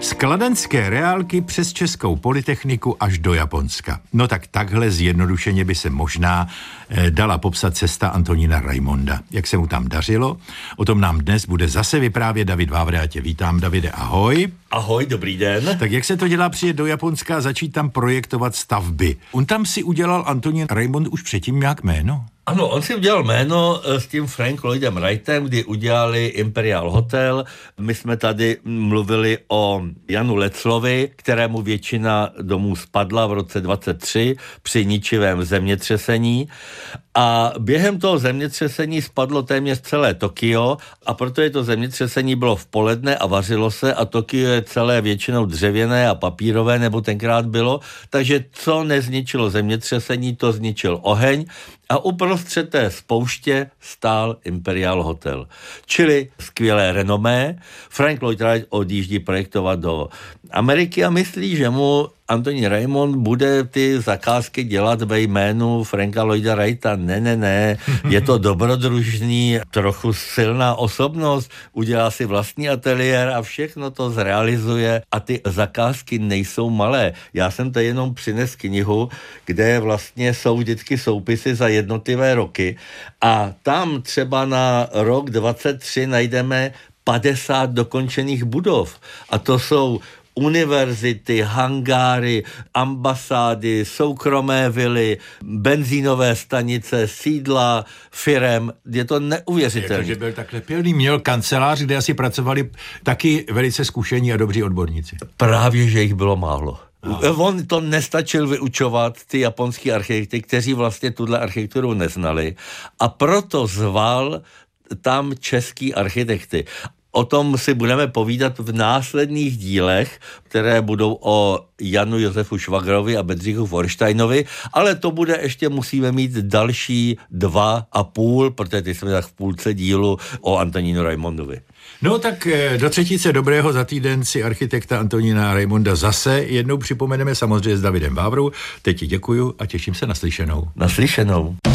Z kladenské reálky přes českou polytechniku až do Japonska. No tak takhle zjednodušeně by se možná dala popsat cesta Antonína Raimonda. Jak se mu tam dařilo? O tom nám dnes bude zase vyprávět David Vávra. Já tě vítám, Davide, ahoj. Ahoj, dobrý den. Tak jak se to dělá přijet do Japonska a začít tam projektovat stavby? On tam si udělal Antonín Raimond už předtím nějak jméno? Ano, on si udělal jméno s tím Frank Lloydem Wrightem, kdy udělali Imperial Hotel. My jsme tady mluvili o Janu Leclovi, kterému většina domů spadla v roce 23 při ničivém zemětřesení. A během toho zemětřesení spadlo téměř celé Tokio a protože to zemětřesení bylo v poledne a vařilo se a Tokio je celé většinou dřevěné a papírové, nebo tenkrát bylo, takže co nezničilo zemětřesení, to zničil oheň a uprostřed té spouště stál Imperial Hotel. Čili skvělé renomé. Frank Lloyd Wright odjíždí projektovat do Ameriky a myslí, že mu Antonín Raimond bude ty zakázky dělat ve jménu Franka Lloyda Wrighta. Ne, je to dobrodružný, trochu silná osobnost, udělá si vlastní ateliér a všechno to zrealizuje a ty zakázky nejsou malé. Já jsem tady jenom přines knihu, kde vlastně jsou vždycky soupisy za jednotlivé roky a tam třeba na rok 23 najdeme 50 dokončených budov a to jsou univerzity, hangáry, ambasády, soukromé vily, benzínové stanice, sídla, firem. Je to neuvěřitelné. Takže byl takhle pilný, měl kancelář, kde asi pracovali taky velice zkušení a dobří odborníci. Právě, že jich bylo málo. On to nestačil vyučovat, ty japonský architekty, kteří vlastně tuhle architekturu neznali a proto zval tam český architekty. O tom si budeme povídat v následných dílech, které budou o Janu Josefu Švagrovi a Bedřichu Forštajnovi, ale to bude ještě, musíme mít další 2,5, protože ty jsme tak v půlce dílu o Antonínu Raimondovi. No tak do třetice dobrého za týden si architekta Antonína Raimonda zase jednou připomeneme, samozřejmě s Davidem Vávrou. Teď ti děkuju a těším se na slyšenou. Na slyšenou.